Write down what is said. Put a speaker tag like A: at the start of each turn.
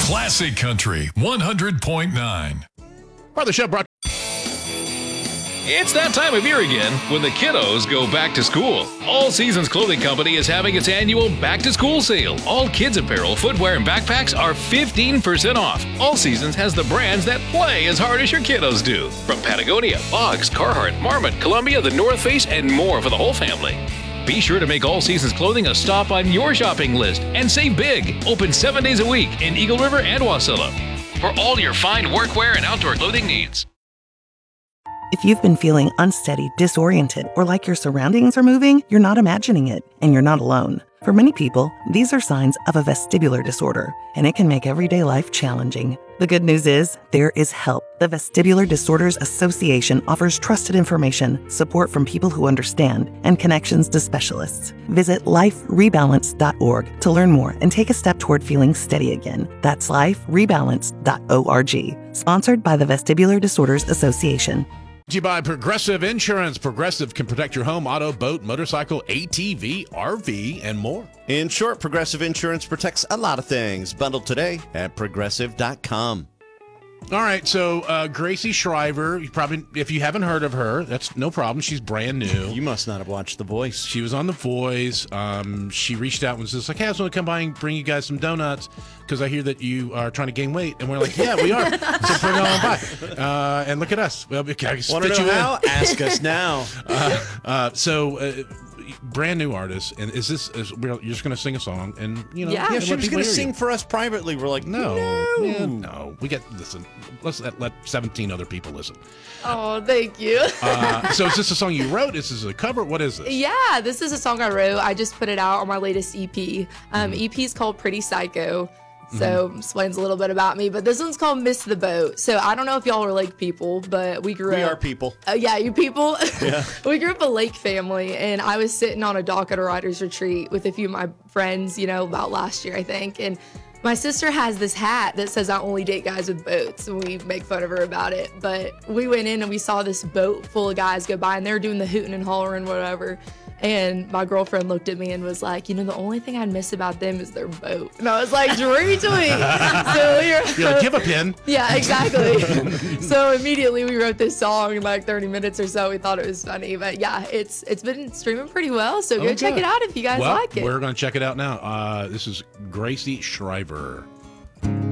A: Classic Country 100.9.
B: Part of the show brought.
C: It's that time of year again when the kiddos go back to school. All Seasons Clothing Company is having its annual back to school sale. All kids apparel, footwear, and backpacks are 15% off. All Seasons has the brands that play as hard as your kiddos do. From Patagonia, Boggs, Carhartt, Marmot, Columbia, The North Face, and more for the whole family. Be sure to make All Seasons Clothing a stop on your shopping list and save big. Open 7 days a week in Eagle River and Wasilla for all your fine workwear and outdoor clothing needs.
D: If you've been feeling unsteady, disoriented, or like your surroundings are moving, you're not imagining it, and you're not alone. For many people, these are signs of a vestibular disorder, and it can make everyday life challenging. The good news is, there is help. The Vestibular Disorders Association offers trusted information, support from people who understand, and connections to specialists. Visit liferebalance.org to learn more and take a step toward feeling steady again. That's liferebalance.org. Sponsored by the Vestibular Disorders Association.
B: You buy Progressive Insurance. Progressive can protect your home, auto, boat, motorcycle, ATV, RV, and more.
E: In short, Progressive Insurance protects a lot of things. Bundle today at progressive.com.
B: All right, so Gracie Shriver, you probably, if you haven't heard of her, that's no problem. She's brand new.
E: You must not have watched The Voice.
B: She was on The Voice. She reached out and was like, hey, I just want to come by and bring you guys some donuts because I hear that you are trying to gain weight. And we're like, yeah, we are. So bring it on by. And look at us. Well, I can
E: Want to
B: fit
E: know
B: you
E: how? Ask us now.
B: Brand new artist, and you're just going to sing a song, and
E: Yeah, she was going to sing for us privately. We're like, no.
B: We listen. Let's let 17 other people listen.
F: Oh, thank you.
B: So is this a song you wrote? Is this a cover? What is this?
F: Yeah, this is a song I wrote. I just put it out on my latest EP. EP is called Pretty Psycho. So explains a little bit about me, but this one's called Miss the Boat. So I don't know if y'all are lake people, but we grew up.
E: We are people.
F: Yeah, you people.
E: Yeah.
F: We grew up a lake family, and I was sitting on a dock at a writer's retreat with a few of my friends, about last year, I think. And my sister has this hat that says I only date guys with boats, and we make fun of her about it. But we went in and we saw this boat full of guys go by, and they were doing the hooting and hollering, whatever. And my girlfriend looked at me and was like, the only thing I'd miss about them is their boat. And I was like, dreamy tweet. So
B: You're like, give a pin.
F: Yeah, exactly. So immediately we wrote this song in like 30 minutes or so. We thought it was funny. But yeah, it's been streaming pretty well. So go check it out if you guys like it.
B: We're going to check it out now. This is Gracie Shriver.